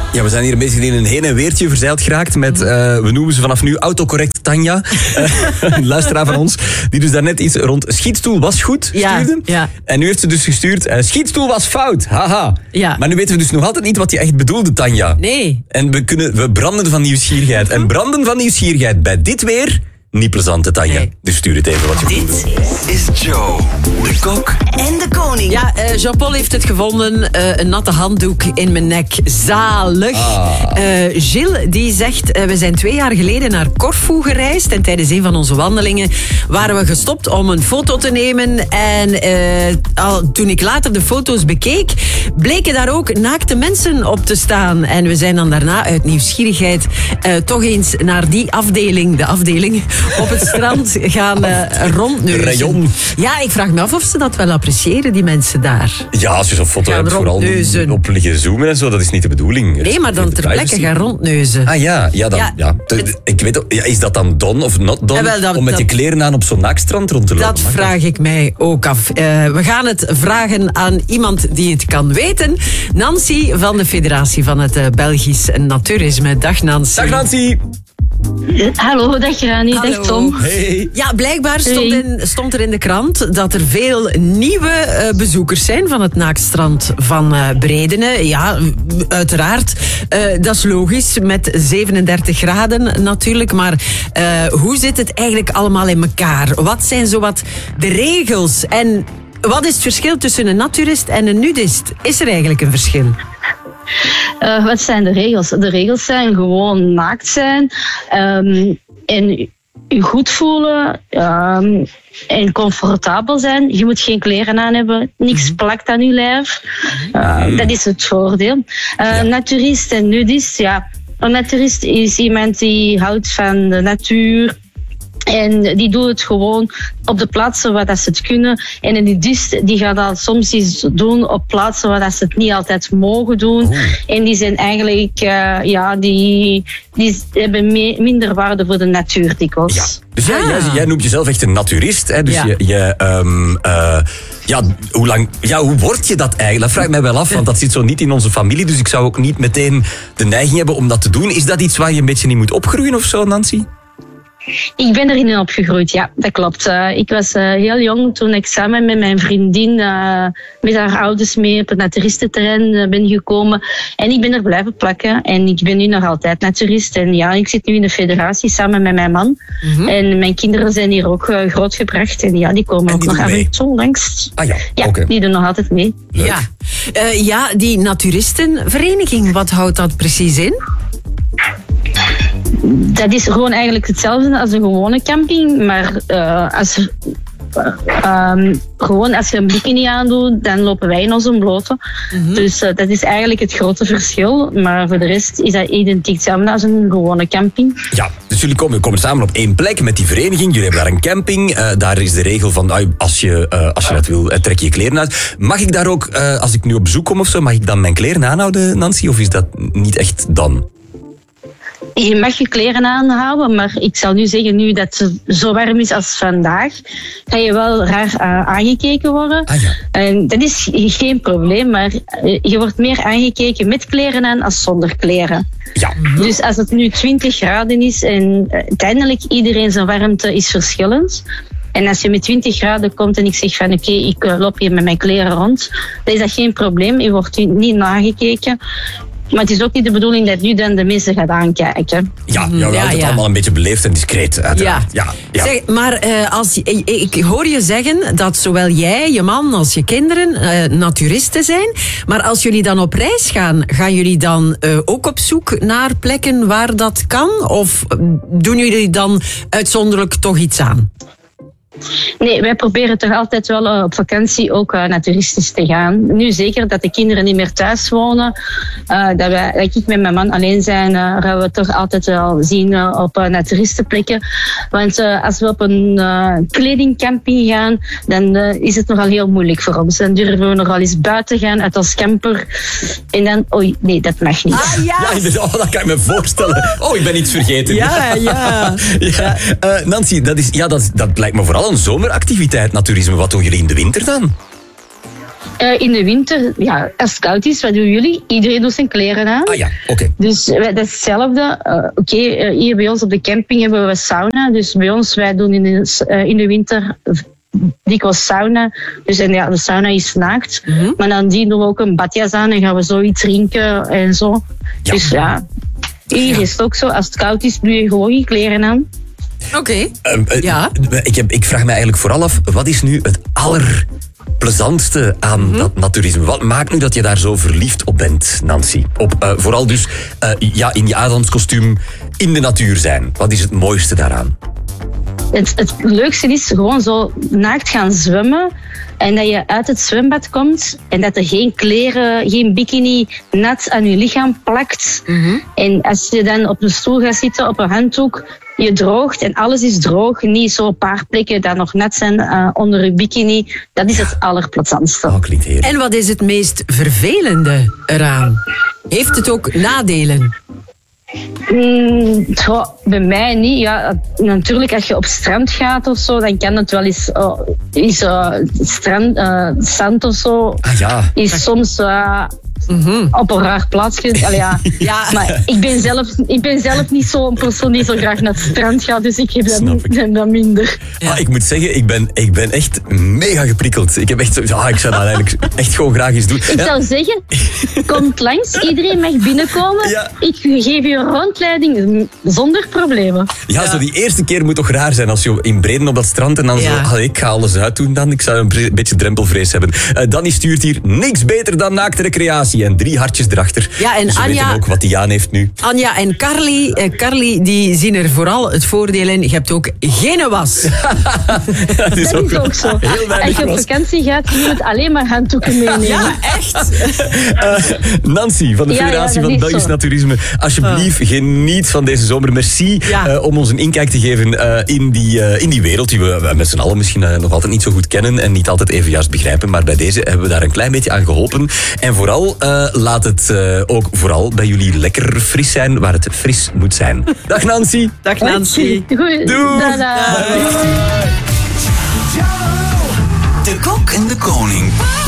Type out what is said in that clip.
Ja, we zijn hier bezig in een heen en weertje verzeild geraakt met, we noemen ze vanaf nu autocorrect Tanja. Een luisteraar van ons, die dus daarnet iets rond schietstoel was goed stuurde. Ja. En nu heeft ze dus gestuurd, schietstoel was fout, haha. Ja. Maar nu weten we dus nog altijd niet wat je echt bedoelde, Tanja. Nee. En we branden van nieuwsgierigheid. En branden van nieuwsgierigheid bij dit weer, niet plezant, hè, Tanja. Nee. Dus stuur het even wat je bedoelde. Dit is Joe, de kok En de koning. Ja, Jean-Paul heeft het gevonden. Een natte handdoek in mijn nek. Zalig. Gilles, die zegt... we zijn 2 jaar geleden naar Corfu gereisd. En tijdens een van onze wandelingen waren we gestopt om een foto te nemen. En toen ik later de foto's bekeek, bleken daar ook naakte mensen op te staan. En we zijn dan daarna uit nieuwsgierigheid toch eens naar die afdeling, de afdeling, op het strand gaan rondneuzen. Rayon. Ja, ik vraag me af of ze dat wel appreciëren, die mensen daar. Ja, als je zo'n foto Gaan hebt, vooral rondneuzen. op liggen zoomen en zo, dat is niet de bedoeling. Nee, maar dan ter plekke gaan rondneuzen. Ah ja, Ja, ik weet ook, is dat dan done of not done? Om met je kleren aan op zo'n naakstrand rond te lopen? Dat vraag ik mij ook af. We gaan het vragen aan iemand die het kan weten. Nancy van de Federatie van het Belgisch Naturisme. Dag Nancy. Dag Nancy. Hallo, dag Rani, Hallo. dag Tom. Hey. Ja, blijkbaar Hey. stond er in de krant dat er veel nieuwe bezoekers zijn van het naaktstrand van Bredene. Ja, uiteraard. Dat is logisch, met 37 graden natuurlijk. Maar hoe zit het eigenlijk allemaal in elkaar? Wat zijn zowat de regels? En wat is het verschil tussen een naturist en een nudist? Is er eigenlijk een verschil? Wat zijn de regels? De regels zijn gewoon naakt zijn en je goed voelen en comfortabel zijn. Je moet geen kleren aan hebben, niks plakt aan je lijf. Dat is het voordeel. Naturist en nudist, ja. Een naturist is iemand die houdt van de natuur. En die doet het gewoon op de plaatsen waar dat ze het kunnen. En een nudist die gaat dat soms eens doen op plaatsen waar dat ze het niet altijd mogen doen. En die zijn eigenlijk, die hebben meer waarde voor de natuur dikwijls. Ja. Dus jij noemt jezelf echt een naturist. Hè? Dus hoe word je dat eigenlijk? Dat vraag ik mij wel af, want dat zit zo niet in onze familie. Dus ik zou ook niet meteen de neiging hebben om dat te doen. Is dat iets waar je een beetje in moet opgroeien of zo, Nancy? Ik ben erin opgegroeid, ja, dat klopt. Ik was heel jong toen ik samen met mijn vriendin met haar ouders mee op het naturistenterrein ben gekomen. En ik ben er blijven plakken en ik ben nu nog altijd naturist. En ja, ik zit nu in de federatie samen met mijn man. En mijn kinderen zijn hier ook grootgebracht. En ja, die komen ook nog af en toe langs. Ah ja, ja, okay. Die doen nog altijd mee. Ja, die naturistenvereniging, wat houdt dat precies in? Dat is gewoon eigenlijk hetzelfde als een gewone camping, maar als je een bikini aandoet, dan lopen wij in onze blote. Dus dat is eigenlijk het grote verschil. Maar voor de rest is dat identiek hetzelfde als een gewone camping. Ja, dus jullie komen samen op één plek met die vereniging. Jullie hebben daar een camping. Daar is de regel van, als je dat wil, trek je kleren uit. Mag ik daar ook, als ik nu op bezoek kom of zo, mag ik dan mijn kleren aanhouden, Nancy? Of is dat niet echt dan? Je mag je kleren aanhouden, maar ik zal nu zeggen, nu dat het zo warm is als vandaag, ga je wel raar aangekeken worden. Ah, ja. En dat is geen probleem, maar je wordt meer aangekeken met kleren aan als zonder kleren. Ja. Dus als het nu 20 graden is en uiteindelijk iedereen zijn warmte is verschillend. En als je met 20 graden komt en ik zeg van oké, ik loop hier met mijn kleren rond, dan is dat geen probleem. Je wordt niet nagekeken. Maar het is ook niet de bedoeling dat nu dan de mensen gaat aankijken. Ja, we houden het allemaal een beetje beleefd en discreet, uiteraard. Ja. Zeg, maar ik hoor je zeggen dat zowel jij, je man als je kinderen naturisten zijn. Maar als jullie dan op reis gaan jullie dan ook op zoek naar plekken waar dat kan? Of doen jullie dan uitzonderlijk toch iets aan? Nee, wij proberen toch altijd wel op vakantie ook naturistisch te gaan. Nu zeker dat de kinderen niet meer thuis wonen. Dat ik met mijn man alleen zijn, gaan we toch altijd wel zien op naturistenplekken. Want als we op een kledingcamping gaan, dan is het nogal heel moeilijk voor ons. Dan durven we nogal eens buiten gaan uit ons camper. En dan, oei, nee, dat mag niet. Ah, ja. Dat kan ik me voorstellen. Oh, ik ben iets vergeten. Ja. Nancy, dat lijkt me vooral een zomeractiviteit, naturisme. Wat doen jullie in de winter dan? In de winter, ja, als het koud is, wat doen jullie? Iedereen doet zijn kleren aan. Ah ja, oké. Dus dat is hetzelfde. Hier bij ons op de camping hebben we sauna. Dus bij ons, wij doen in de winter dikwijls sauna. Dus en ja, de sauna is naakt. Maar dan doen we ook een badjas aan en gaan we zoiets drinken en zo. Ja. Dus ja, hier is het ook zo. Als het koud is, doe je gewoon je kleren aan. Oké. Ja. Ik vraag me eigenlijk vooral af, wat is nu het allerplezantste aan dat naturisme? Wat maakt nu dat je daar zo verliefd op bent, Nancy? Vooral dus in je Adamskostuum in de natuur zijn. Wat is het mooiste daaraan? Het leukste is gewoon zo naakt gaan zwemmen. En dat je uit het zwembad komt en dat er geen kleren, geen bikini nat aan je lichaam plakt. En als je dan op een stoel gaat zitten, op een handdoek, je droogt en alles is droog. Niet zo'n paar plekken dat nog nat zijn onder je bikini. Dat is het allerplezantste. Oh, klinkt heerlijk. En wat is het meest vervelende eraan? Heeft het ook nadelen? Bij mij niet. Ja, natuurlijk, als je op strand gaat of zo, dan kan het wel eens zand of zo. Ah ja. Is soms op een raar plaatsje. Ja. Maar ik ben zelf niet zo'n persoon die zo graag naar het strand gaat, dus ik heb dat minder. Ja. Ik moet zeggen, ik ben echt mega geprikkeld. Ik heb echt zo, ik zou dat eigenlijk echt gewoon graag eens doen. Ik zou zeggen, kom langs, iedereen mag binnenkomen. Ja. Ik geef je een rondleiding zonder problemen. Ja, zo die eerste keer moet toch raar zijn als je in Breden op dat strand en dan zo, ik ga alles uitdoen dan. Ik zou een beetje drempelvrees hebben. Danny stuurt hier, niks beter dan naakte recreatie. En 3 hartjes erachter. Ja, en dus we weten ook wat die aan heeft nu. Anja en Carly die zien er vooral het voordeel in. Je hebt ook geen was. Dat is ook zo. Als je op vakantie gaat, je moet alleen maar handdoeken meenemen. Ja, echt. Nancy van de Federatie van Belgisch Naturisme. Alsjeblieft, geniet van deze zomer. Merci om ons een inkijk te geven in die wereld die we met z'n allen misschien nog altijd niet zo goed kennen en niet altijd even juist begrijpen. Maar bij deze hebben we daar een klein beetje aan geholpen. En vooral laat het ook vooral bij jullie lekker fris zijn waar het fris moet zijn. Dag Nancy. Dag Nancy. Doei. Doei. De Kok en de Koning.